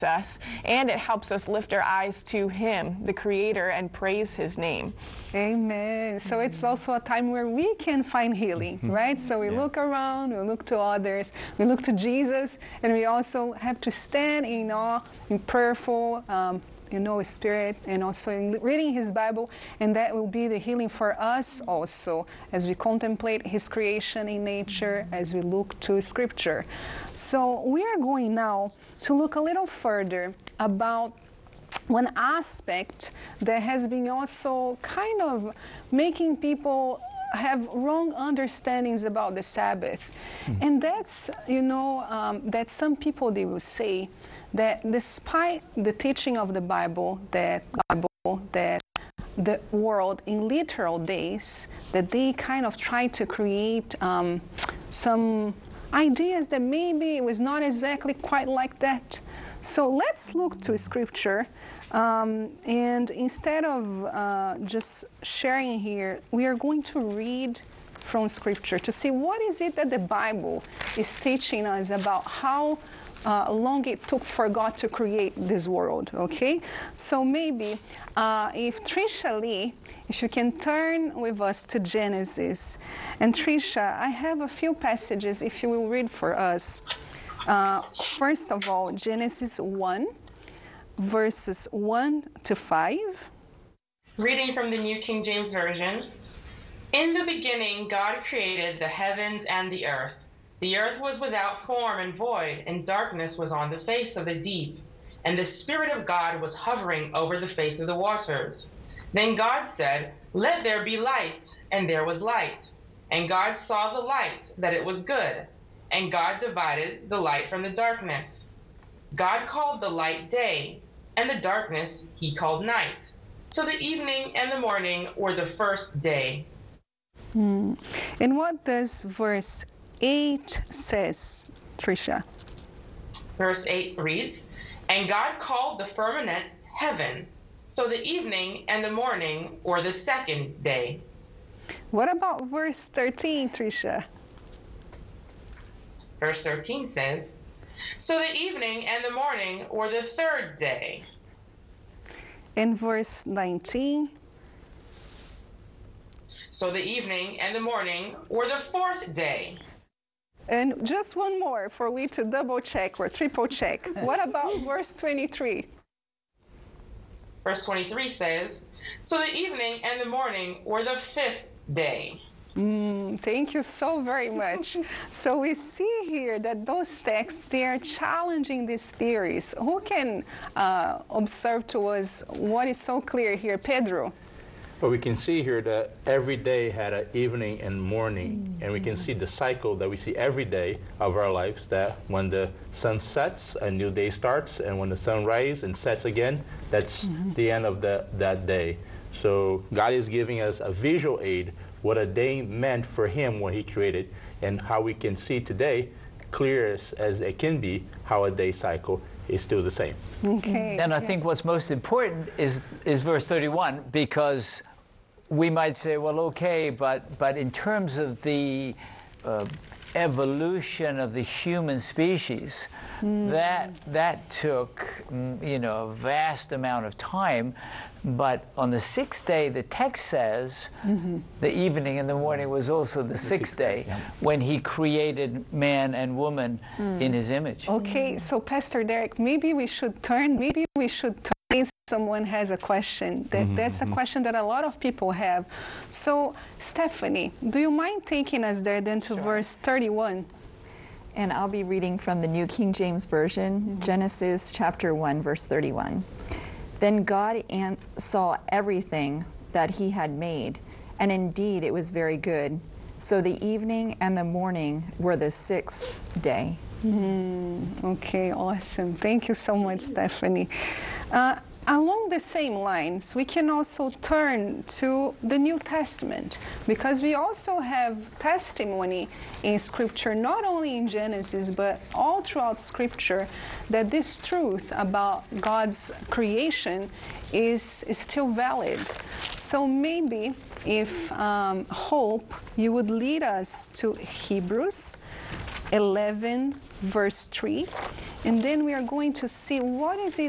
us, and it helps us lift our eyes to Him, the Creator, and praise His name. Amen. So it's also a time where we can find healing, right? So we look around, we look to others, we look to Jesus, and we also have to stand in awe, in prayerful, spirit, and also in reading His Bible, and that will be the healing for us also as we contemplate His creation in nature, as we look to Scripture. So we are going now to look a little further about one aspect that has been also kind of making people have wrong understandings about the Sabbath. And that's, that some people, they will say that despite the teaching of the Bible, that the world in literal days, that they kind of try to create some ideas that maybe it was not exactly quite like that. So let's look to Scripture, and instead of just sharing here, we are going to read from Scripture to see what is it that the Bible is teaching us about how long it took for God to create this world, okay? So maybe if Tricia Lee, if you can turn with us to Genesis. And Tricia, I have a few passages if you will read for us. First of all, Genesis 1, verses 1 to 5. Reading from the New King James Version. In the beginning, God created the heavens and the earth. The earth was without form and void, and darkness was on the face of the deep. And the Spirit of God was hovering over the face of the waters. Then God said, "Let there be light," and there was light. And God saw the light, that it was good. And God divided the light from the darkness. God called the light day, and the darkness He called night. So the evening and the morning were the first day. And what does verse 8 says, Tricia? Verse 8 reads, "And God called the firmament heaven. So the evening and the morning were the second day." What about verse 13, Tricia? Verse 13 says, "So the evening and the morning were the third day." In verse 19? "So the evening and the morning were the fourth day." And just one more for we to double check or triple check. What about verse 23? Verse 23 says, "So the evening and the morning were the fifth day." Thank you so very much. So we see here that those texts, they are challenging these theories. Who can observe to us what is so clear here? Pedro? Well, we can see here that every day had an evening and morning, and we can see the cycle that we see every day of our lives, that when the sun sets, a new day starts, and when the sun rises and sets again, that's the end of that day. So God is giving us a visual aid what a day meant for Him when He created, and how we can see today, clear as it can be, how a day cycle is still the same. Okay. And I think what's most important is verse 31, because we might say, well, okay, but in terms of the evolution of the human species, that took a vast amount of time. But on the sixth day, the text says the evening and the morning was also the sixth day, when He created man and woman in His image. Okay, so Pastor Derek, maybe we should turn if someone has a question. That's a question that a lot of people have. So Stephanie, do you mind taking us there then to verse 31? And I'll be reading from the New King James Version, Genesis chapter 1, verse 31. Then God saw everything that He had made, and indeed it was very good. So the evening and the morning were the sixth day. Okay, awesome. Thank you so much, Stephanie. Along the same lines, we can also turn to the New Testament, because we also have testimony in Scripture, not only in Genesis, but all throughout Scripture, that this truth about God's creation is still valid. So maybe if Hope, you would lead us to Hebrews 11, verse 3. And then we are going to see what is it